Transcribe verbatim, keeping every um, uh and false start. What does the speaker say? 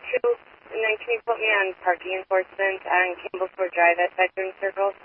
two, and then can you put me on parking enforcement on Campbellsport Drive at Veteran Circle?